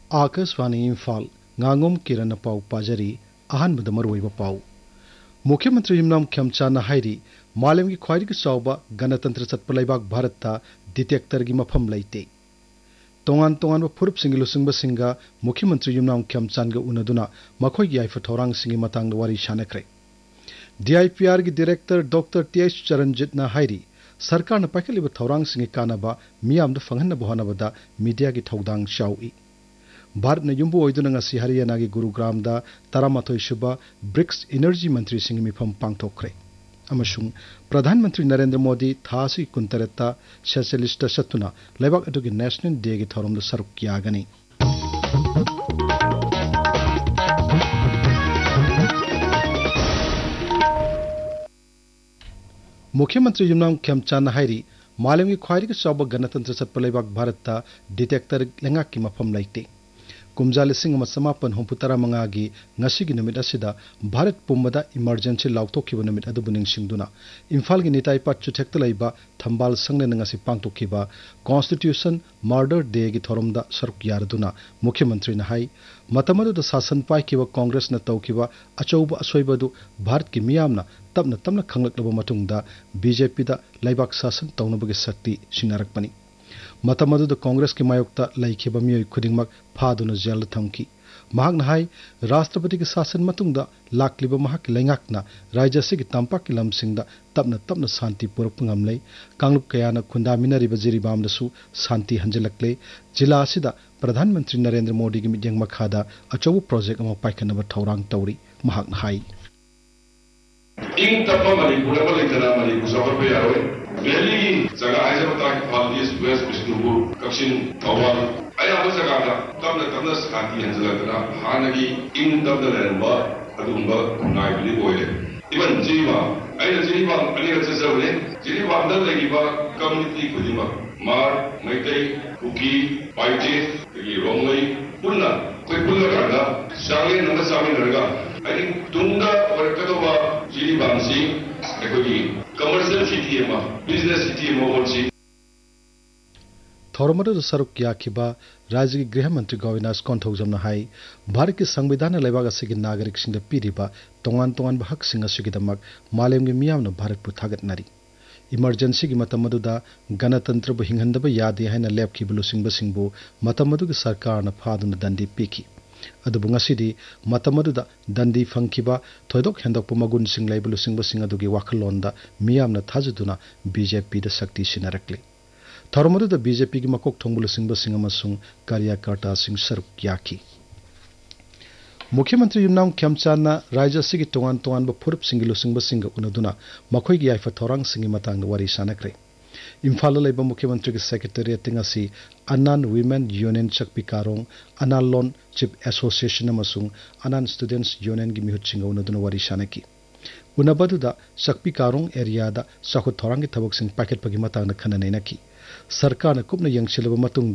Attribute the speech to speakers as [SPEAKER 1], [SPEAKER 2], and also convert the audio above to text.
[SPEAKER 1] Akashvani Imphal ngangom kirana pau pajari ahanbada maruiba pau मुख्यमंत्री युमनाम खेमचाना हाइरी मालेम की ख्वाइदगी चौबा गणतंत्र चटपा लेबाक भारतता डिटेक्टर की मफम लेते तोंगान तोंगान फुरुप सिंगी लुसिंगबा सिंगा मुख्यमंत्री युमनाम खेमचानगा उनदुना मखोई की आइफा थौरांग सिंगी मतंग वारी शानखरे DIPR की डायरेक्टर डॉक्टर TH चरणजीतना हाइरी सरकार न पाइखलिबा थौरांग सिंगी कानाबा मियामदा फंगहनबा होनाबदा मीडिया की थौदांग शाउई भारत ने युम्बु ओइदुना ngasi हरियाणा की गुरुग्राम दा 13 सुबा ब्रिक्स एनर्जी मंत्री सिंह मिफम पांगथोखरे अमसुंग प्रधानमंत्री नरेंद्र मोदी थासी कुंतरता सोशलिस्ट सत्तुना लेबाक अदुगी नेशनल डे की थौरमदा सरुक यागनी मुख्यमंत्री युमनाम खेमचान हाइरी मालेम की ख्वाइदगी चौबा गणतंत्र चटपा लेबाक भारतता डिटेक्टर लेंगाक की मफम लेते कुमजा लिसिंग समापन हुंपुतरा मंगागी ngasi नुमित असिदा भारत पुंबदा इमरजेंसी लाउथोखिबा नुमित अदुबु निंगसिंगदुना इम्फाल की निताई पाट चुथेक्ता लैबा थंबाल संगने ngasi पांगथोखिबा कॉन्स्टिट्यूशन मर्डर डे की थोरमदा सरुक यारदुना मुख्यमंत्री न हाई मतमदुदा शासन पाइखिबा कांग्रेस न तौखिबा अचौबा असोइबदु भारत की मियामना तबना तबना खंगलकलबा मतुंगदा बीजेपी दा लैबाक शासन तौनबगे शक्ति सिंगनारकपनी मतमदुदा कांग्रेस की मायोक्ता लैखिबा मियोय खुदिंगमक फादुना जेल थमकी महाकना हाई राष्ट्रपति के शासन मतुंगदा लाक्लिबा महाक लैंगाकना राज्य से की तंपाक की लमसिंगदा तबना तबना शांति पुरक ngamlei कांगलुप कयाना खुंदामिनरिबा जिरिबामदसु शांति हंजलकले जिला असिदा प्रधानमंत्री नरेंद्र मोदी की मिटिंग मखादा अचौबा प्रोजेक्ट अमा पाइखनबा थौरांग तौरी महाकना हाई
[SPEAKER 2] इन तप्पा मणिपुर को लेकर मणिपुर सफर पे यारों वैली की जगह ऐसे बता कि फालिस वेस्ट बिष्णुपुर कक्षिण थौवाल अया बस जगह था तबना शांति हंजलकना हानगी इन तबना लेनबा अदुंबा नाइबली बोले इवन जीवा अया जीवा अनेक चीज़ें जीवा अंदर लेकिबा कम्युनिटी खुदिमा मार मैतई कुकी पाइचे ये रोंगई पुन्ना कोई पुन्ना करना शांगे नंबर शामिल रहेगा अरे तुंगा वर्कतोबा जीवांसी एकोगी कमर्शियल सिटी है माँ बिजनेस सिटी है मोहनसी
[SPEAKER 1] थौरमदु सरुक याखिबा राज्य की गृह मंत्री गोविंदास कोंथौजमना हाई भारत के संविधान लेबाग असिगी नागरिक सिंह पीरिबा तोंगान तोंगान हक सिंह असिगिदमक मालेम की मियामना भारत पु थागतनारी इमरजेंसी की मतमदुदा गणतंत्र बु हिंगहंदबा यादे हाइना लेपखिबा लुसिंगबा सिंहबु मतमदुगी सरकार न फादुना दंडी पीखी अदुबु ngasidi matamaduda dandi fangkiba thoidok hendokpu magun sing laibulu singba sing adugi wakhalonda miyamna thajuduna BJP da sakti sinarakle thormaduda BJP gi makok thongbulu singba sing amasung karyakarta sing saruk yaki मुख्यमंत्री युमनाम खेमचाना राज्य से की तोंगान तोंगान ब फुरुप सिंगिलु सिंगबा सिंग उनदुना मखोई gi IIFA थौरांग सिंगी Matang वारी सानखरे इम्फाल लेबा मुख्यमंत्री के secretariat तिंगासी अनान women union Chakpi कारोंग अनान loan chip association अमसुंग अनान students union की मिहुत उनदुना वारी सानकी उनबदुदा चकपी कारोंग एरिया दा सखु थौरांग की थबक सिंग पैकेट पगी मतंग खननैनकी सरकार न कुपन यंगसिलबा मतुंग